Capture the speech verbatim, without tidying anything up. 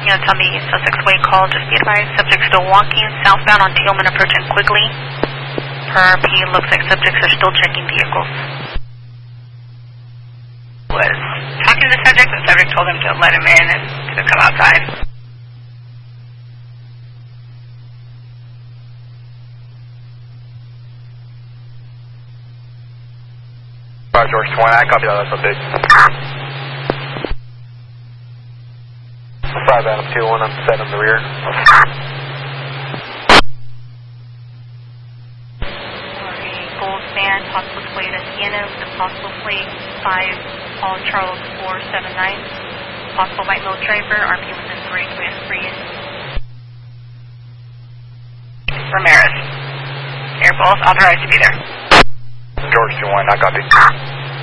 units on the Sussex Way call. Just be advised, subject still walking southbound on Tillman, approaching quickly. Per R P, looks like subjects are still checking vehicles. Was talking to the subject, the subject told him to let him in and to come outside. George twenty, I copy that, that's update. five Adam two one, I'm set in the rear. Gold Band, possible plate at Sienna with a possible plate five, Paul Charles four seven nine. Possible white male driver, R P within three, with three. Ramirez. They're both authorized to be there. George two one, I copy.